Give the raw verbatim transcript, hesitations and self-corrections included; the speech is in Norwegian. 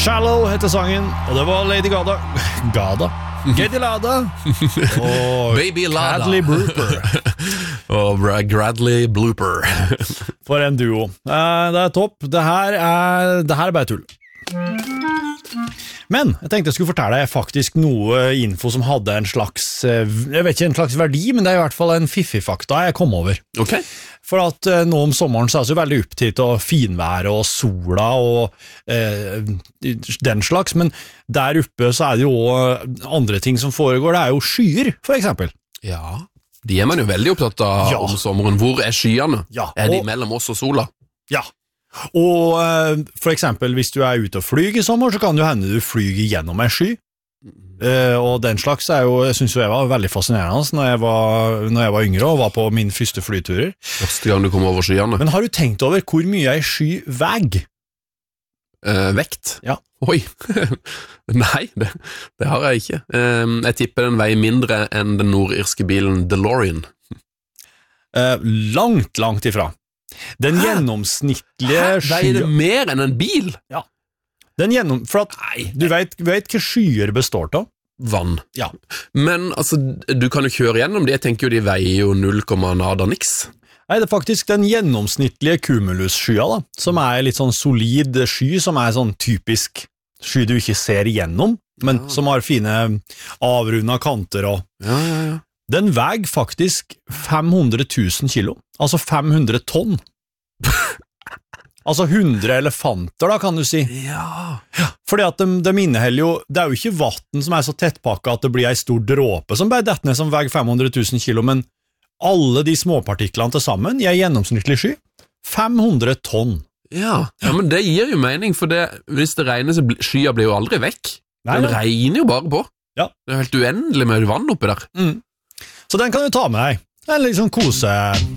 Shallow heter sangen, og det var Lady Gada Gada? Geddy Lada og Baby Lada Bradley Blooper og Bradley Blooper. For en duo. eh, Det er topp. Det her er, det her er bare tull. Men jeg tenkte jeg skulle fortelle deg faktisk noe info som hadde en slags, jeg vet ikke en slags verdi, men det er i hvert fall en fiffig-fakta jeg kom over. Ok. For at eh, nå om sommeren så er det så veldig opptatt av finværet og sola og eh, den slags, men der oppe så er det jo også andre ting som foregår, det er jo skyer, for eksempel. Ja, de er man jo veldig opptatt av Ja. om sommeren. Hvor er skyene? Ja, Er de og- mellom oss og sola? Ja. Og eh, for eksempel hvis du er ute og flyg i sommer, så kan det jo hende du flyger gjennom en sky. Eh, og den slags er jo, jeg synes jo jeg var veldig fascinerende når jeg var, når jeg var yngre og var på min første flyturer. Første gang du kommer over skyene. Men har du tenkt over hvor mye en sky veier? Eh, vekt? Ja. Oi. Nei, det, det har jeg ikke. Eh, jeg tipper den veier mindre enn den nordirske bilen DeLorean. Eh, langt, langt ifra. Den Hæ? gjennomsnittlige Veier det skya... mer enn en bil? Den gjennom... For at Nei. du vet, vet hva skyer består av? Vann. Ja. Men altså, du kan jo kjøre gjennom de. Jeg tenker jo de veier jo null komma nada niks. Nei, det er faktisk den gjennomsnittlige cumulus-skya da, som er litt sånn solid sky, som er sånn typisk sky du ikke ser igjennom, men Ja. som har fine avrunda kanter og... Ja, ja, ja. Den veier faktisk fem hundre tusen kilo, altså fem hundre tonn. Altså hundre elefanter da, kan du si. Ja. Fordi at de, de inneholder jo, det er jo ikke vatten som er så tettpakket at det blir en stor dråpe som bare detter ned som veier fem hundre tusen kilo, men alle de småpartiklene til sammen i en gjennomsnittlig sky, fem hundre tonn. Ja. Ja, men det gir jo mening, for det, hvis det regner, så bli, skya blir jo aldri vekk. Nei, Den nei. regner jo bare på. Ja. Det er helt uendelig med vann oppi der. Så den kan du ta med deg. Det er en litt sånn kose...